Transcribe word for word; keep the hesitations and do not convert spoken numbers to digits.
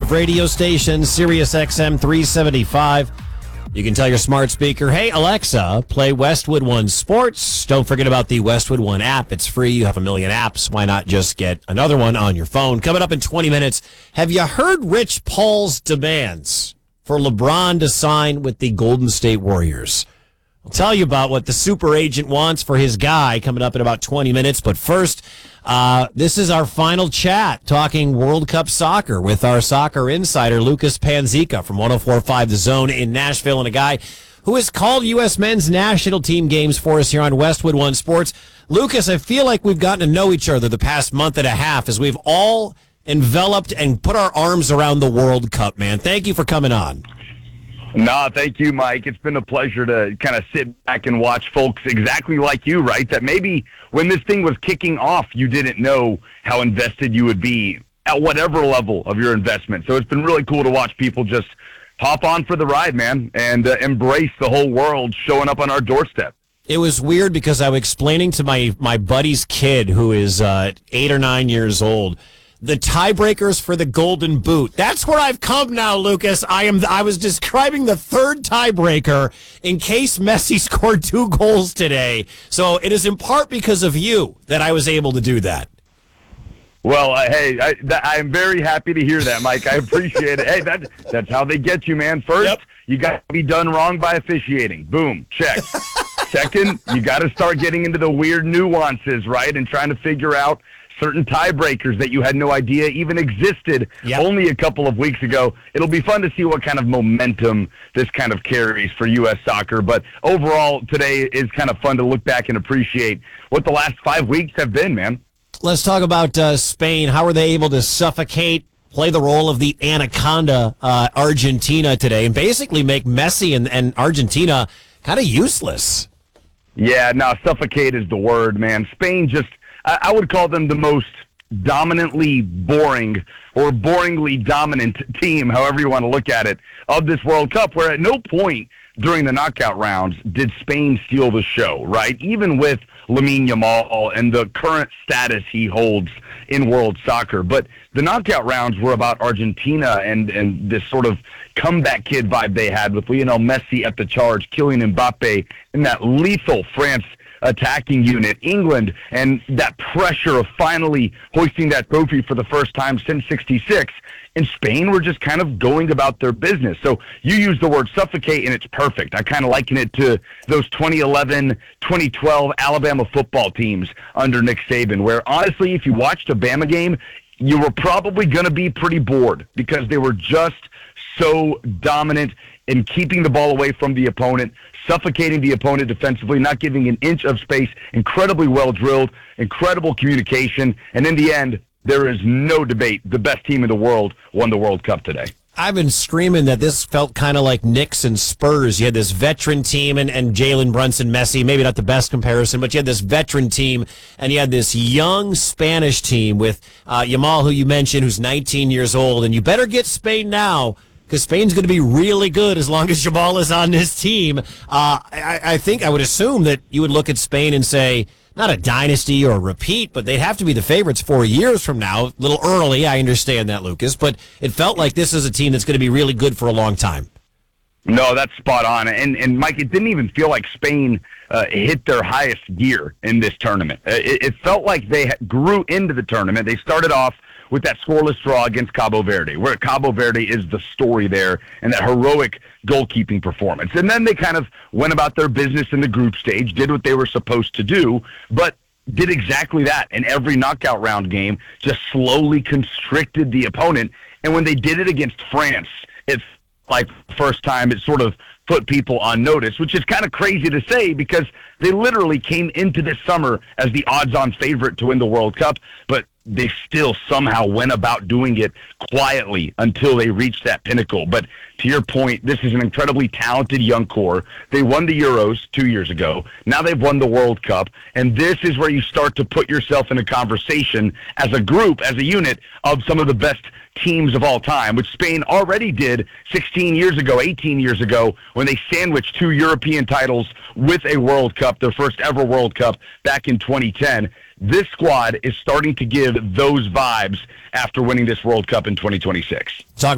live radio station, Sirius X M three seventy-five. You can tell your smart speaker, hey, Alexa, play Westwood One Sports. Don't forget about the Westwood One app. It's free. You have a million apps. Why not just get another one on your phone? Coming up in twenty minutes, have you heard Rich Paul's demands for LeBron to sign with the Golden State Warriors? I'll tell you about what the super agent wants for his guy coming up in about twenty minutes. But first, uh, this is our final chat talking World Cup soccer with our soccer insider, Lucas Panzica from one oh four point five The Zone in Nashville, and a guy who has called U S men's national team games for us here on Westwood One Sports. Lucas, I feel like we've gotten to know each other the past month and a half as we've all enveloped and put our arms around the World Cup, man. Thank you for coming on. No, thank you, Mike. It's been a pleasure to kind of sit back and watch folks exactly like you, right? That maybe when this thing was kicking off, you didn't know how invested you would be at whatever level of your investment. So it's been really cool to watch people just hop on for the ride, man, and uh, embrace the whole world showing up on our doorstep. It was weird because I was explaining to my, my buddy's kid who is uh, eight or nine years old the tiebreakers for the Golden Boot. That's where I've come now, Lucas. I am. I was describing the third tiebreaker in case Messi scored two goals today. So it is in part because of you that I was able to do that. Well, uh, hey, I, th- I'm very happy to hear that, Mike. I appreciate it. Hey, that, that's how they get you, man. First, yep. You got to be done wrong by officiating. Boom, check. Second, you got to start getting into the weird nuances, right, and trying to figure out certain tiebreakers that you had no idea even existed yep. only a couple of weeks ago. It'll be fun to see what kind of momentum this kind of carries for U S soccer. But overall, today is kind of fun to look back and appreciate what the last five weeks have been, man. Let's talk about uh, Spain. How were they able to suffocate, play the role of the Anaconda uh, Argentina today, and basically make Messi and, and Argentina kind of useless? Yeah, no, suffocate is the word, man. Spain just, I would call them the most dominantly boring or boringly dominant team, however you want to look at it, of this World Cup, where at no point during the knockout rounds did Spain steal the show, right? Even with Lamine Yamal and the current status he holds in world soccer. But the knockout rounds were about Argentina and, and this sort of comeback kid vibe they had with Lionel Messi at the charge, Kylian Mbappe, and that lethal France attacking unit, England, and that pressure of finally hoisting that trophy for the first time since sixty-six. And Spain were just kind of going about their business. So you use the word suffocate, and it's perfect. I kind of liken it to those twenty eleven, twenty twelve Alabama football teams under Nick Saban, where honestly, if you watched a Bama game, you were probably going to be pretty bored because they were just so dominant in keeping the ball away from the opponent, suffocating the opponent defensively, not giving an inch of space, incredibly well drilled, incredible communication, and in the end, there is no debate. The best team in the world won the World Cup today. I've been screaming that this felt kind of like Knicks and Spurs. You had this veteran team and, and Jalen Brunson, Messi, maybe not the best comparison, but you had this veteran team and you had this young Spanish team with uh, Yamal, who you mentioned, who's nineteen years old, and you better get Spain now, because Spain's going to be really good as long as Yamal is on this team. Uh, I, I think I would assume that you would look at Spain and say, not a dynasty or a repeat, but they'd have to be the favorites four years from now. A little early, I understand that, Lucas, but it felt like this is a team that's going to be really good for a long time. No, that's spot on. And, and Mike, it didn't even feel like Spain uh, hit their highest gear in this tournament. It, it felt like they grew into the tournament. They started off with that scoreless draw against Cabo Verde, where Cabo Verde is the story there, and that heroic goalkeeping performance. And then they kind of went about their business in the group stage, did what they were supposed to do, but did exactly that in every knockout round game, just slowly constricted the opponent. And when they did it against France, it's like the first time it sort of put people on notice, which is kind of crazy to say because they literally came into this summer as the odds-on favorite to win the World Cup, but they still somehow went about doing it quietly until they reached that pinnacle. But to your point, this is an incredibly talented young core. They won the Euros two years ago. Now they've won the World Cup. And this is where you start to put yourself in a conversation as a group, as a unit, of some of the best teams of all time, which Spain already did sixteen years ago, eighteen years ago, when they sandwiched two European titles with a World Cup, their first ever World Cup back in twenty ten. This squad is starting to give those vibes after winning this World Cup in twenty twenty-six. Talk